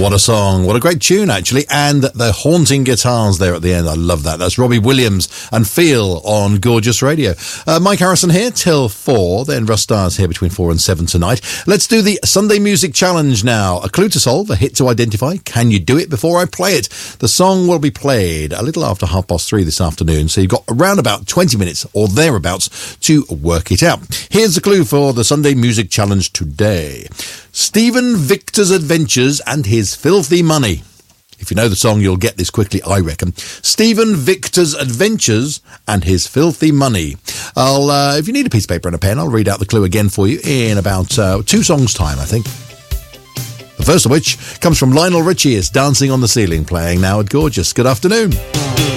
what a song. What a great tune, actually. And the haunting guitars there at the end. I love that. That's Robbie Williams and Feel on Gorgeous Radio. Mike Harrison here till 4. Then Russ Stars here between 4 and 7 tonight. Let's do the Sunday Music Challenge now. A clue to solve, a hit to identify. Can you do it before I play it? The song will be played a little after 3:30 this afternoon. So you've got around about 20 minutes or thereabouts to work it out. Here's the clue for the Sunday Music Challenge today. Stephen Victor's Adventures and His Filthy Money. If you know the song, you'll get this quickly, I reckon. Stephen Victor's Adventures and His Filthy Money. If you need a piece of paper and a pen, I'll read out the clue again for you in about 2 songs' time, I think. The first of which comes from Lionel Richie. It's Dancing on the Ceiling, playing now at Gorgeous. Good afternoon.